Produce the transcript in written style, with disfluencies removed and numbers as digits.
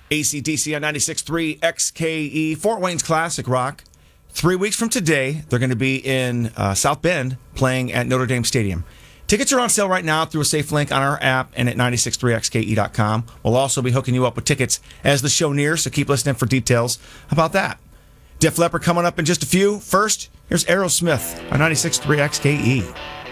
AC/DC on 96.3 XKE, Fort Wayne's classic rock. 3 weeks from today, they're going to be in South Bend playing at Notre Dame Stadium. Tickets are on sale right now through a safe link on our app and at 963xke.com. We'll also be hooking you up with tickets as the show nears, so keep listening for details about that. Def Leppard coming up in just a few. First, here's Aerosmith on 96.3 XKE.